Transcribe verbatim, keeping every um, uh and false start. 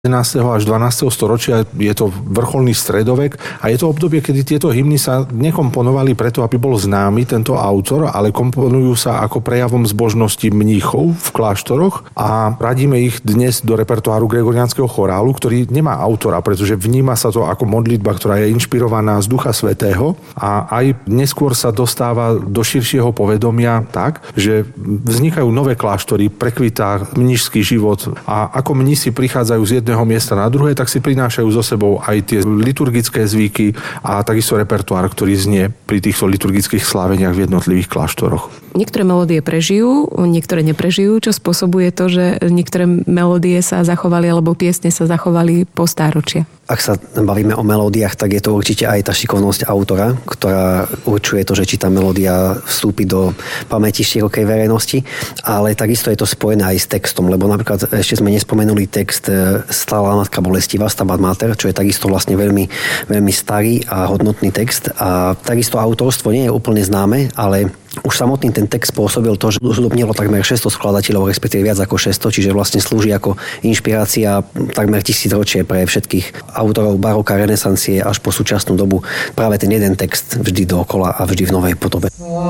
jedenásteho až dvanásteho storočia, je to vrcholný stredovek a je to obdobie, kedy tieto hymny sa nekomponovali preto, aby bol známy tento autor, ale komponujú sa ako prejavom zbožnosti mníchov v kláštoroch a radíme ich dnes do repertoáru gregoriánskeho chorálu, ktorý nemá autora, pretože vníma sa to ako modlitba, ktorá je inšpirovaná z Ducha Svätého a aj neskôr sa dostáva do širšieho povedomia tak, že vznikajú nové kláštory, prekvitá mníšsky život a ako mnísi prichádzajú z jedného miesta na druhé, tak si prinášajú so sebou aj tie liturgické zvyky a takisto repertoár, ktorý znie pri týchto liturgických sláveniach v jednotlivých kláštoroch. Niektoré melódie prežijú, niektoré neprežijú, čo spôsobuje to, že niektoré melódie sa zachovali alebo piesne sa zachovali po stáročia. Ak sa bavíme o melódiách, tak je to určite aj tá šikovnosť autora, ktorá určuje to, že či tá melódia vstúpi do pamäti širokej verejnosti, ale takisto je to spojené aj s textom, lebo napríklad ešte sme nespomenuli text Stála matka bolestivá, Stabat Mater, čo je takisto vlastne veľmi, veľmi starý a hodnotný text a takisto autorstvo nie je úplne známe, ale už samotný ten text spôsobil to, že zhľubnilo takmer šesťsto skladateľov, respektíve viac ako šesťsto, čiže vlastne slúži ako inšpirácia takmer tisícročie pre všetkých autorov baroka, renesancie až po súčasnú dobu. Práve ten jeden text vždy dookola a vždy v novej podobe.